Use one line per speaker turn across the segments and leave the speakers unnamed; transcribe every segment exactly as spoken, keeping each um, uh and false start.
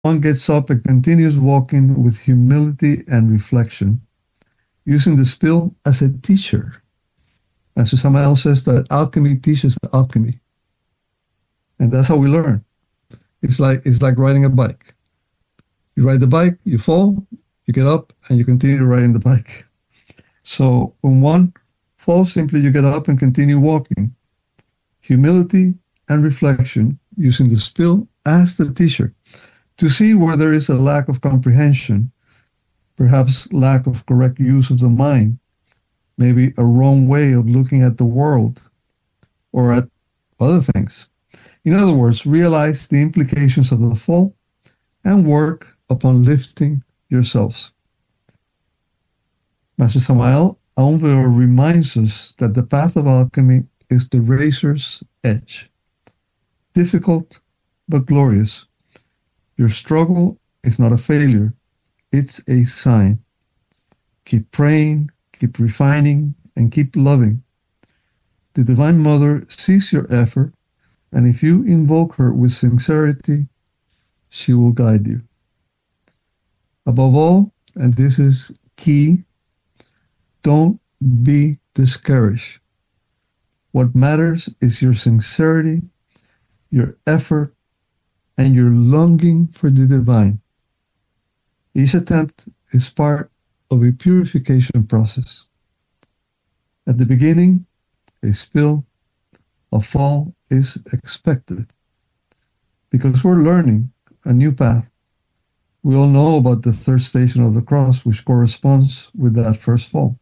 one gets up and continues walking with humility and reflection, using the spill as a teacher. Master Samael says that alchemy teaches alchemy. And that's how we learn. It's like it's like riding a bike. You ride the bike, you fall, you get up, and you continue riding the bike. So when one falls, simply you get up and continue walking. Humility and reflection, using the spill as the teacher, to see where there is a lack of comprehension, perhaps lack of correct use of the mind, maybe a wrong way of looking at the world or at other things. In other words, realize the implications of the fall and work upon lifting yourselves. Master Samael Aumveor reminds us that the path of alchemy is the razor's edge. Difficult, but glorious. Your struggle is not a failure. It's a sign. Keep praying, keep refining, and keep loving. The Divine Mother sees your effort, and if you invoke her with sincerity, she will guide you. Above all, and this is key, don't be discouraged. What matters is your sincerity, your effort, and your longing for the divine. Each attempt is part of a purification process. At the beginning, a spill, a fall is expected because we're learning a new path. We all know about the third station of the cross, which corresponds with that first fall.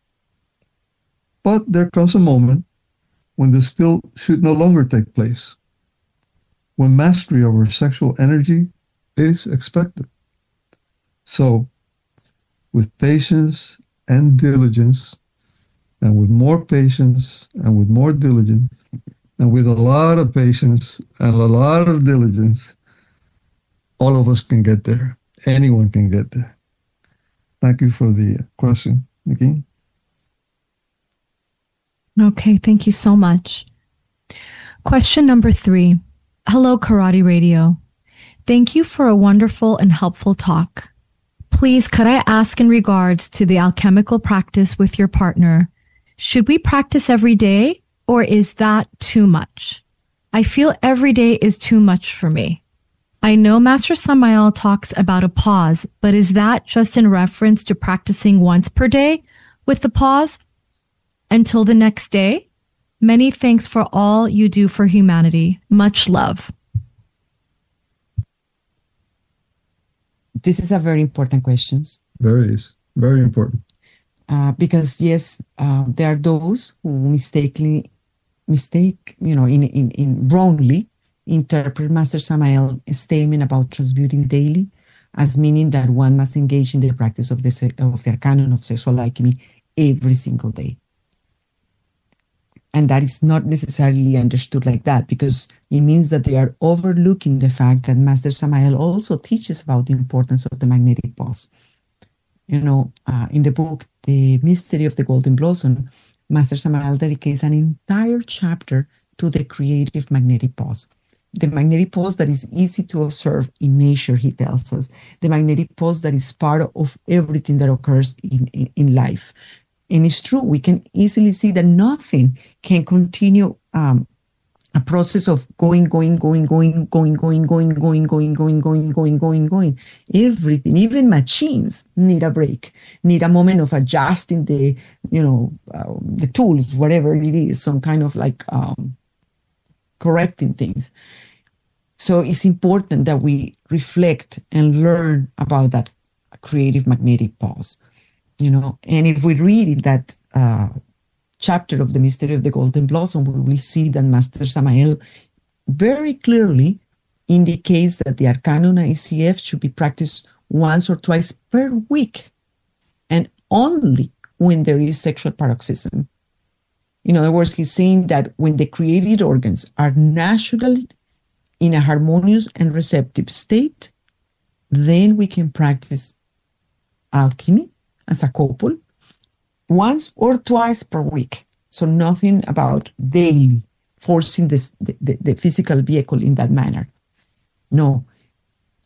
But there comes a moment when the spill should no longer take place, when mastery over sexual energy is expected. So, with patience and diligence, and with more patience and with more diligence, and with a lot of patience and a lot of diligence, all of us can get there. Anyone can get there. Thank you for the question, Nikki.
Okay, thank you so much. Question number three. Hello, Karate Radio. Thank you for a wonderful and helpful talk. Please, could I ask in regards to the alchemical practice with your partner, should we practice every day or is that too much? I feel every day is too much for me. I know Master Samael talks about a pause, but is that just in reference to practicing once per day with the pause until the next day? Many thanks for all you do for humanity. Much love.
This is a very important question.
Very is. Very important.
Uh, because yes, uh, there are those who mistakenly, mistake, you know, in, in, in wrongly interpret Master Samael's statement about transmuting daily as meaning that one must engage in the practice of the, of the canon of sexual alchemy every single day. And that is not necessarily understood like that, because it means that they are overlooking the fact that Master Samael also teaches about the importance of the magnetic pause. You know, uh, in the book, The Mystery of the Golden Blossom, Master Samael dedicates an entire chapter to the creative magnetic pause. The magnetic pause that is easy to observe in nature, he tells us. The magnetic pause that is part of everything that occurs in, in, in life. And it's true, we can easily see that nothing can continue um, a process of going, going, going, going, going, going, going, going, going, going, going, going, going, going. Everything, even machines need a break, need a moment of adjusting the, you know, uh, the tools, whatever it is, some kind of like um, correcting things. So it's important that we reflect and learn about that creative magnetic pause. You know, and if we read in that uh, chapter of the Mystery of the Golden Blossom, we will see that Master Samael very clearly indicates that the Arcanum I C F should be practiced once or twice per week, and only when there is sexual paroxysm. In other words, he's saying that when the created organs are naturally in a harmonious and receptive state, then we can practice alchemy as a couple, once or twice per week. So nothing about daily forcing this, the, the, the physical vehicle in that manner. No,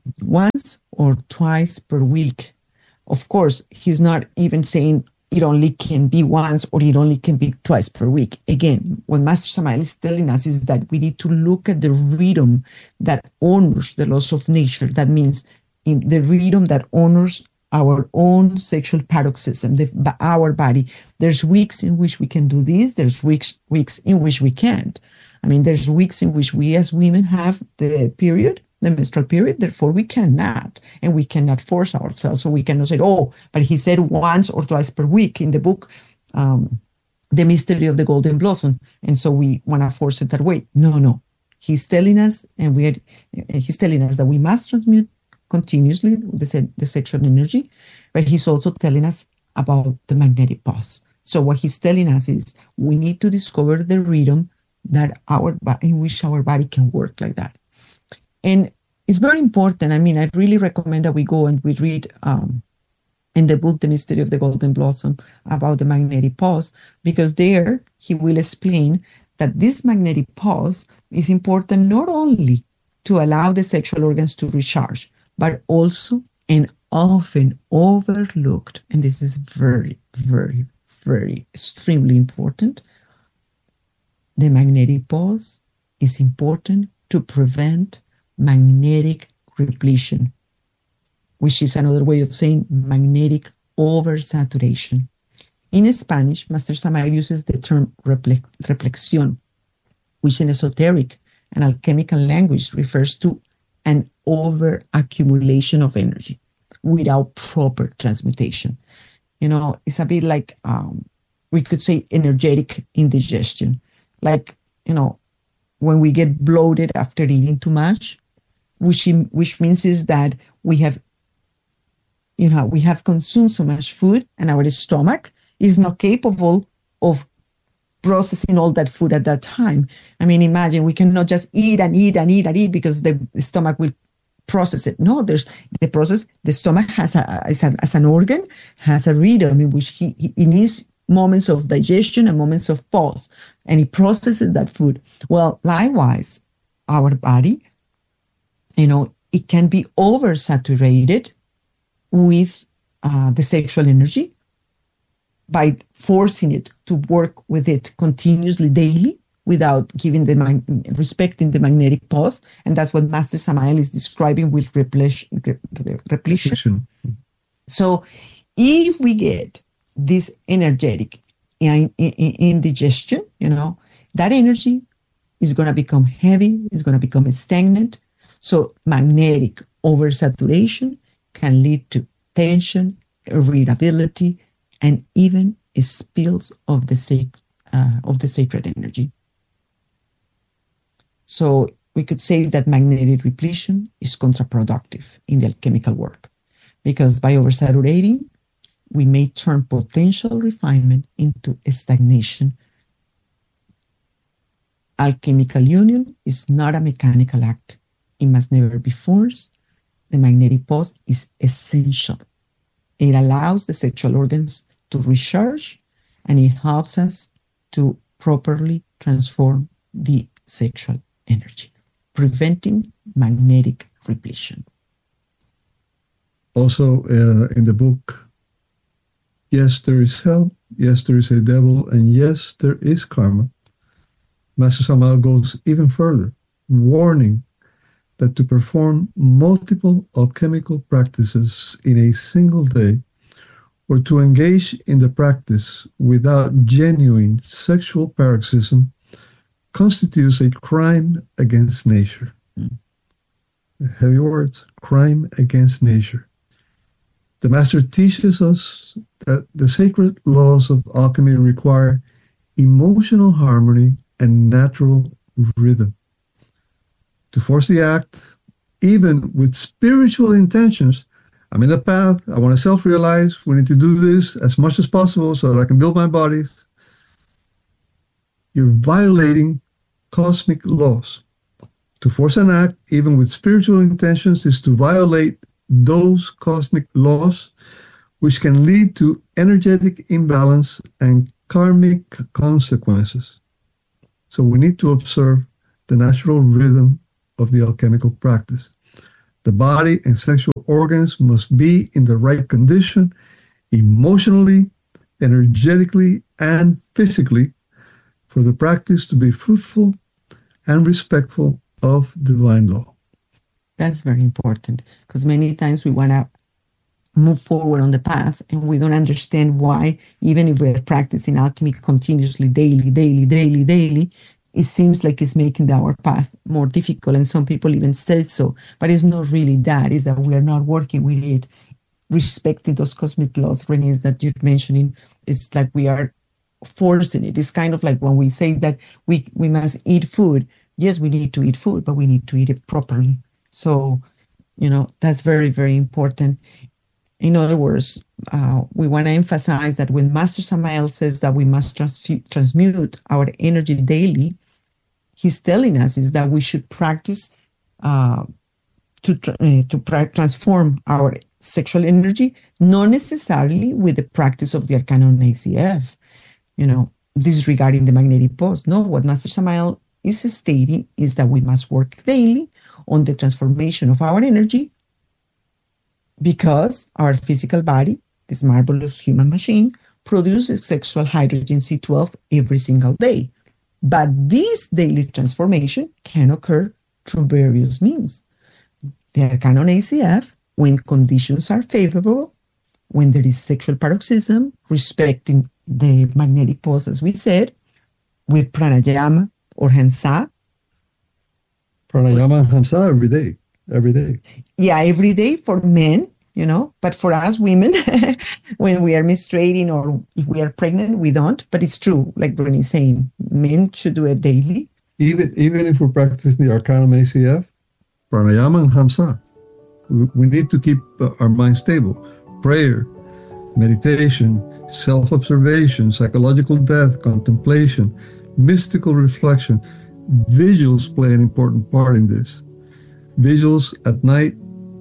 once or twice per week. Of course, he's not even saying it only can be once or it only can be twice per week. Again, what Master Samael is telling us is that we need to look at the rhythm that honors the laws of nature. That means in the rhythm that honors our own sexual paroxysm, the, our body. There's weeks in which we can do this. There's weeks, weeks in which we can't. I mean, there's weeks in which we as women have the period, the menstrual period, therefore we cannot, and we cannot force ourselves. So we cannot say, oh, but he said once or twice per week in the book, um, The Mystery of the Golden Blossom, and so we want to force it that way. No, no. He's telling us, and we had, he's telling us that we must transmute continuously the, the sexual energy, but he's also telling us about the magnetic pulse. So what he's telling us is we need to discover the rhythm that our in which our body can work like that. And it's very important. I mean, I really recommend that we go and we read um, in the book, The Mystery of the Golden Blossom, about the magnetic pulse, because there he will explain that this magnetic pulse is important not only to allow the sexual organs to recharge, but also and often overlooked, and this is very, very, very extremely important, the magnetic pulse is important to prevent magnetic repletion, which is another way of saying magnetic oversaturation. In Spanish, Master Samael uses the term refle- reflexión, which in esoteric and alchemical language refers to an overaccumulation of energy without proper transmutation. You know, it's a bit like, um, we could say energetic indigestion. Like, you know, when we get bloated after eating too much, which which means is that we have, you know, we have consumed so much food and our stomach is not capable of processing all that food at that time. I mean, imagine we cannot just eat and eat and eat and eat because the stomach will process it. No, there's the process. The stomach has a, as, a, as an organ, has a rhythm in which he, he, he needs moments of digestion and moments of pause, and he processes that food. Well, likewise, our body, you know, it can be oversaturated with uh, the sexual energy by forcing it to work with it continuously daily without giving the mag- respecting the magnetic pulse, and that's what Master Samael is describing with repletion. repletion. So, if we get this energetic in, in, indigestion, you know, that energy is going to become heavy, it's going to become stagnant. So magnetic oversaturation can lead to tension, irritability, and even spills of the sac- uh, of the sacred energy. So we could say that magnetic repletion is counterproductive in the alchemical work, because by oversaturating, we may turn potential refinement into stagnation. Alchemical union is not a mechanical act. It must never be forced. The magnetic pulse is essential. It allows the sexual organs to recharge, and it helps us to properly transform the sexual energy, preventing magnetic repletion.
Also, uh, in the book, yes, there is hell, yes, there is a devil, and yes, there is karma. Master Samael goes even further, warning that to perform multiple alchemical practices in a single day, or to engage in the practice without genuine sexual paroxysm, constitutes a crime against nature. Mm. Heavy words, crime against nature. The Master teaches us that the sacred laws of alchemy require emotional harmony and natural rhythm. To force the act, even with spiritual intentions, I'm in the path, I want to self-realize, we need to do this as much as possible so that I can build my bodies. You're violating cosmic laws. To force an act, even with spiritual intentions, is to violate those cosmic laws, which can lead to energetic imbalance and karmic consequences. So we need to observe the natural rhythm of the alchemical practice. The body and sexual organs must be in the right condition, emotionally, energetically, and physically, for the practice to be fruitful and respectful of divine law.
That's very important, because many times we want to move forward on the path and we don't understand why, even if we're practicing alchemy continuously, daily, daily, daily, daily, it seems like it's making our path more difficult. And some people even say so, but it's not really that. It's that we are not working with it, respecting those cosmic laws, Renee, that you're mentioning. It's like we are forcing it. It's kind of like when we say that we, we must eat food. Yes, we need to eat food, but we need to eat it properly. So, you know, that's very, very important. In other words, uh, we want to emphasize that when Master Samael says that we must trans- transmute our energy daily, he's telling us is that we should practice uh, to tra- uh, to pra- transform our sexual energy, not necessarily with the practice of the Arcanon A C F, you know, disregarding the magnetic pulse. No, what Master Samael is stating is that we must work daily on the transformation of our energy, because our physical body, this marvelous human machine, produces sexual hydrogen C twelve every single day. But this daily transformation can occur through various means. The Arcanon A C F, when conditions are favorable, when there is sexual paroxysm, respecting the magnetic pulse, as we said, with pranayama or Hansa.
Pranayama and Hamsa every day, every day.
Yeah, every day for men, you know, but for us women, when we are menstruating or if we are pregnant, we don't. But it's true, like Bernie's saying, men should do it daily.
Even even if we're practicing the Arcanum A C F, Pranayama and Hamsa, we, we need to keep uh, our mind stable. Prayer, meditation, self-observation, psychological depth, contemplation, mystical reflection. Visuals play an important part in this. Visuals at night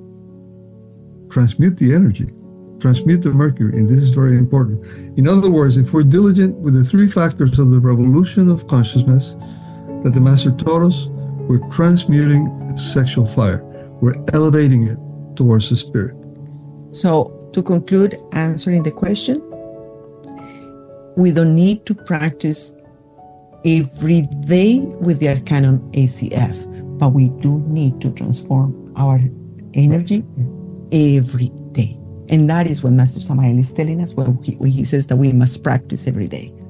transmute the energy, transmute the mercury, and this is very important. In other words, if we're diligent with the three factors of the revolution of consciousness that the Master taught us, we're transmuting sexual fire. We're elevating it towards the spirit.
So, to conclude answering the question, we don't need to practice every day with the Arcanon A C F, but we do need to transform our energy every day. And that is what Master Samael is telling us when he, when he says that we must practice every day.